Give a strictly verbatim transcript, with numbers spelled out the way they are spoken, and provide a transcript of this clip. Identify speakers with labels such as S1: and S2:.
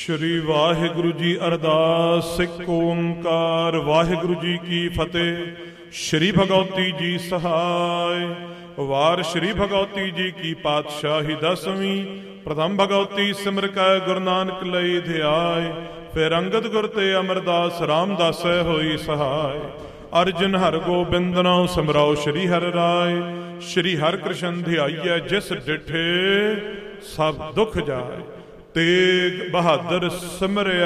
S1: ਸ਼੍ਰੀ ਵਾਹਿਗੁਰੂ ਜੀ ਅਰਦਾਸ। ਇੱਕ ਓੰਕਾਰ ਵਾਹਿਗੁਰੂ ਜੀ ਕੀ ਫਤਿਹ। ਸ਼੍ਰੀ ਭਗਉਤੀ ਜੀ ਸਹਾਇ। ਵਾਰ ਸ਼੍ਰੀ ਭਗਉਤੀ ਜੀ ਕੀ ਪਾਤਸ਼ਾਹੀ ਦਸਵੀਂ। ਪ੍ਰਥਮ ਭਗਉਤੀ ਸਿਮਰ ਕੈ ਗੁਰੂ ਨਾਨਕ ਲਈ ਧਿਆਏ। ਫਿਰ ਅੰਗਦ ਗੁਰ ਤੇ ਅਮਰਦਾਸ ਰਾਮਦਾਸੈ ਹੋਈ ਸਹਾਇ। ਅਰਜਨ ਹਰ ਗੋਬਿੰਦ ਨਾਉ ਸਿਮਰਾਓ ਸ਼੍ਰੀ ਹਰਿ ਰਾਏ। ਸ਼੍ਰੀ ਹਰਿ ਕ੍ਰਿਸ਼ਨ ਧਿਆਈਐ ਜਿਸ ਡਿਠੇ ਸਭ ਦੁਖ ਜਾਏ। ਤੇਗ ਬਹਾਦਰ ਸਿਮਰਿਆ